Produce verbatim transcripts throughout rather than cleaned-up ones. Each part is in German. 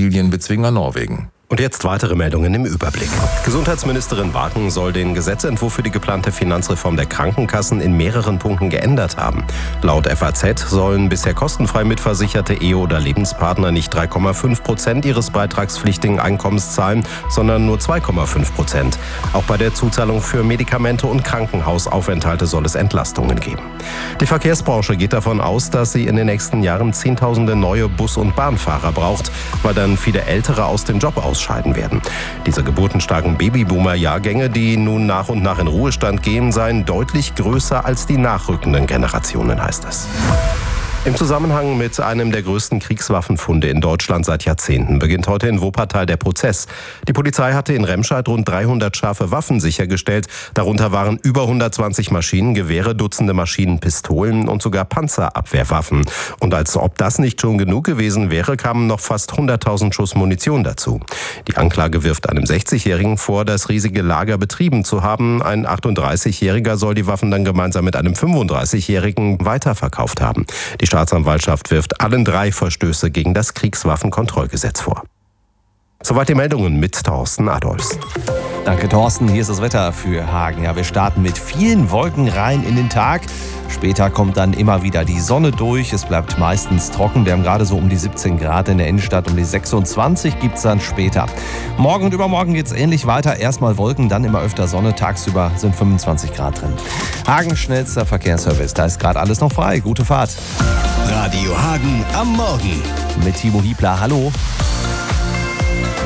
Brasilien bezwingen Norwegen. Und jetzt weitere Meldungen im Überblick. Gesundheitsministerin Wagen soll den Gesetzentwurf für die geplante Finanzreform der Krankenkassen in mehreren Punkten geändert haben. Laut F A Z sollen bisher kostenfrei mitversicherte Ehe- oder Lebenspartner nicht drei Komma fünf Prozent ihres beitragspflichtigen Einkommens zahlen, sondern nur zwei Komma fünf Prozent. Auch bei der Zuzahlung für Medikamente und Krankenhausaufenthalte soll es Entlastungen geben. Die Verkehrsbranche geht davon aus, dass sie in den nächsten Jahren Zehntausende neue Bus- und Bahnfahrer braucht, weil dann viele Ältere aus dem Job ausscheiden werden. Diese geburtenstarken Babyboomer-Jahrgänge, die nun nach und nach in Ruhestand gehen, seien deutlich größer als die nachrückenden Generationen, heißt es. Im Zusammenhang mit einem der größten Kriegswaffenfunde in Deutschland seit Jahrzehnten beginnt heute in Wuppertal der Prozess. Die Polizei hatte in Remscheid rund dreihundert scharfe Waffen sichergestellt. Darunter waren über hundertzwanzig Maschinengewehre, Dutzende Maschinenpistolen und sogar Panzerabwehrwaffen. Und als ob das nicht schon genug gewesen wäre, kamen noch fast hunderttausend Schuss Munition dazu. Die Anklage wirft einem sechzigjährigen vor, das riesige Lager betrieben zu haben. Ein achtunddreißigjähriger soll die Waffen dann gemeinsam mit einem fünfunddreißigjährigen weiterverkauft haben. Die Staatsanwaltschaft wirft allen drei Verstöße gegen das Kriegswaffenkontrollgesetz vor. Soweit die Meldungen mit Thorsten Adolfs. Danke, Thorsten. Hier ist das Wetter für Hagen. Ja, wir starten mit vielen Wolken rein in den Tag. Später kommt dann immer wieder die Sonne durch. Es bleibt meistens trocken. Wir haben gerade so um die siebzehn Grad in der Innenstadt. Um die sechsundzwanzig gibt es dann später. Morgen und übermorgen geht es ähnlich weiter. Erstmal Wolken, dann immer öfter Sonne. Tagsüber sind fünfundzwanzig Grad drin. Hagen schnellster Verkehrsservice. Da ist gerade alles noch frei. Gute Fahrt. Radio Hagen am Morgen. Mit Timo Hiebler. Hallo.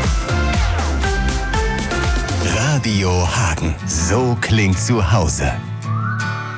Radio Hagen. So klingt zu Hause.